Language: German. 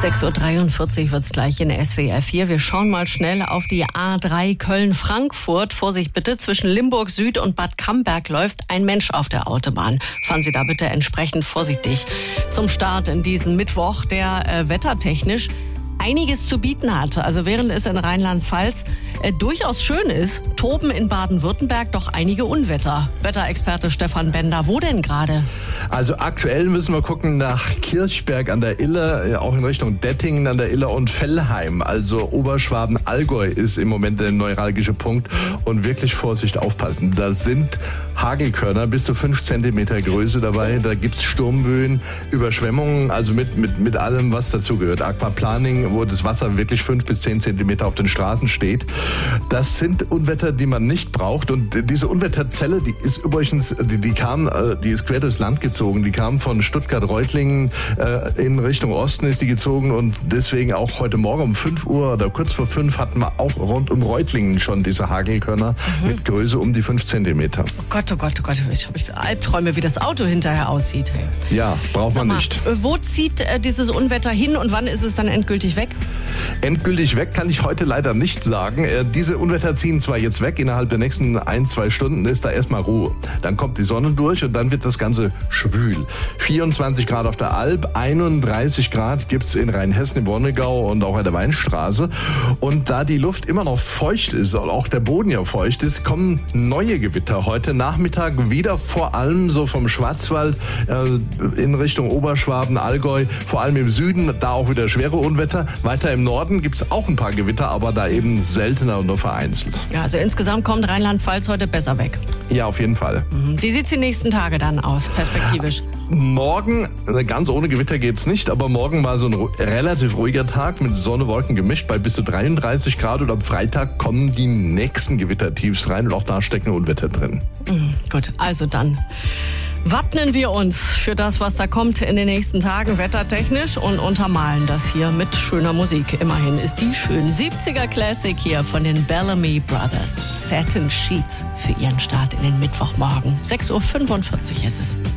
6.43 Uhr wird es gleich in der SWR 4. Wir schauen mal schnell auf die A3 Köln-Frankfurt. Vorsicht bitte, zwischen Limburg Süd und Bad Camberg läuft ein Mensch auf der Autobahn. Fahren Sie da bitte entsprechend vorsichtig. Zum Start in diesen Mittwoch, der wettertechnisch einiges zu bieten hat. Also während es in Rheinland-Pfalz durchaus schön ist, toben in Baden-Württemberg doch einige Unwetter. Wetterexperte Stefan Bender, wo denn gerade? Also aktuell müssen wir gucken nach Kirchberg an der Iller, auch in Richtung Dettingen an der Iller und Fellheim. Also Oberschwaben-Allgäu ist im Moment der neuralgische Punkt und wirklich Vorsicht aufpassen. Da sind Hagelkörner bis zu 5 Zentimeter Größe dabei. Da gibt's Sturmböen, Überschwemmungen, also mit allem, was dazugehört. Aquaplaning, wo das Wasser wirklich 5 bis 10 Zentimeter auf den Straßen steht. Das sind Unwetter, die man nicht braucht. Und diese Unwetterzelle, die ist übrigens, die ist quer durchs Land gezogen. Die kam von Stuttgart-Reutlingen in Richtung Osten ist die gezogen. Und deswegen auch heute Morgen um 5 Uhr oder kurz vor 5 hatten wir auch rund um Reutlingen schon diese Hagelkörner mit Größe um die 5 Zentimeter. Oh Gott, oh Gott, oh Gott. Ich habe Albträume, wie das Auto hinterher aussieht. Hey. Ja, braucht man nicht. Wo zieht dieses Unwetter hin und wann ist es dann endgültig weg? Endgültig weg kann ich heute leider nicht sagen. Diese Unwetter ziehen zwar jetzt weg, innerhalb der nächsten 1-2 Stunden ist da erstmal Ruhe. Dann kommt die Sonne durch und dann wird das Ganze schwül. 24 Grad auf der Alp, 31 Grad gibt's in Rheinhessen, im Wonnegau und auch an der Weinstraße. Und da die Luft immer noch feucht ist und auch der Boden ja feucht ist, kommen neue Gewitter heute Nachmittag wieder, vor allem so vom Schwarzwald in Richtung Oberschwaben, Allgäu, vor allem im Süden, da auch wieder schwere Unwetter. Weiter im Norden gibt's auch ein paar Gewitter, aber da eben seltener und nur vereinzelt. Ja, also insgesamt kommt Rheinland-Pfalz heute besser weg. Ja, auf jeden Fall. Wie sieht's die nächsten Tage dann aus, perspektivisch? Morgen, ganz ohne Gewitter geht's nicht, aber morgen mal so ein relativ ruhiger Tag mit Sonne, Wolken gemischt bei bis zu 33 Grad und am Freitag kommen die nächsten Gewittertiefs rein und auch da stecken Unwetter drin. Gut, also dann wappnen wir uns für das, was da kommt in den nächsten Tagen wettertechnisch und untermalen das hier mit schöner Musik. Immerhin ist die schön 70er Classic hier von den Bellamy Brothers. Satin Sheets für ihren Start in den Mittwochmorgen. 6.45 Uhr ist es.